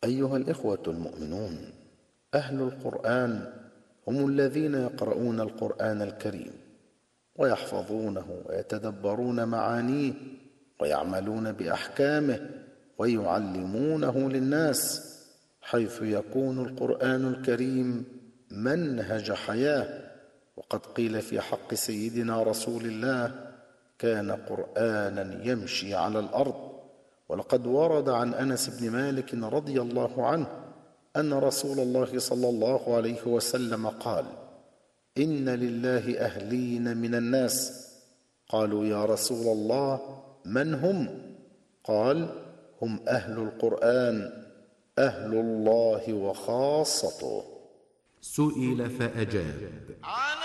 أيها الإخوة المؤمنون، أهل القرآن هم الذين يقرؤون القرآن الكريم ويحفظونه ويتدبرون معانيه ويعملون بأحكامه ويعلمونه للناس، حيث يكون القرآن الكريم منهج حياة. وقد قيل في حق سيدنا رسول الله: كان قرآنا يمشي على الأرض. ولقد ورد عن أنس بن مالك رضي الله عنه أن رسول الله صلى الله عليه وسلم قال: إن لله أهلين من الناس. قالوا: يا رسول الله، من هم؟ قال: هم أهل القرآن، أهل الله وخاصته. سئل فأجاب: